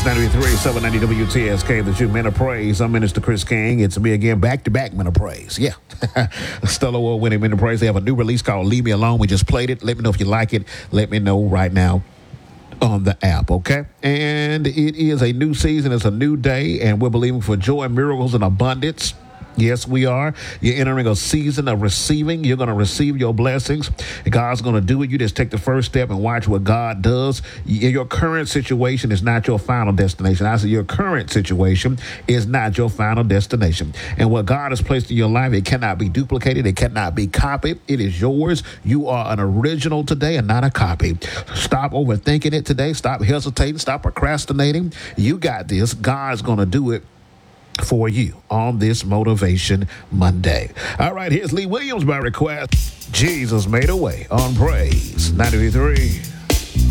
93, 790 WTSK, the True Men of Praise. I'm Minister Chris King. It's me again, back-to-back Men of Praise. Yeah. Stellar Award-winning Men of Praise. They have a new release called Leave Me Alone. We just played it. Let me know if you like it. Let me know right now on the app, okay? And it is a new season. It's a new day, and we're believing for joy, miracles, and abundance. Yes, we are. You're entering a season of receiving. You're going to receive your blessings. God's going to do it. You just take the first step and watch what God does. Your current situation is not your final destination. I say your current situation is not your final destination. And what God has placed in your life, it cannot be duplicated. It cannot be copied. It is yours. You are an original today and not a copy. Stop overthinking it today. Stop hesitating. Stop procrastinating. You got this. God's going to do it for you on this Motivation Monday. All right, here's Lee Williams by request. Jesus made a way on Praise 93.